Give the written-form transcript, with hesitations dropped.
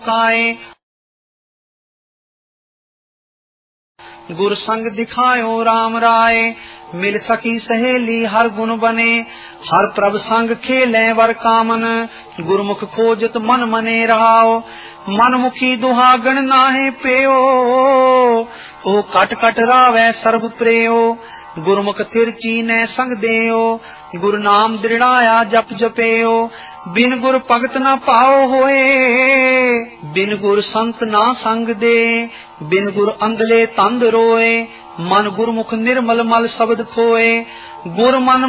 काए गुर संग दिखायो राम राय। मिल सकी सहेली हर गुण बने, हर प्रभ संग खेले वर कामन। गुरमुख खोजत मन मने रहाओ, मनमुखी दुहागण नाहे पेयो। ओ कट कट रावै सर्व प्रेयो, गुरमुख तिरची ने संग देयो। गुरु नाम दृढ़ाया जप जपेयो, बिन गुर भगत न पाओ होए। बिन गुर संत ना संग दे, बिन गुर अंधले तंद रोए। मन गुरमुख निर्मल मल शब्द खोए, गुर मन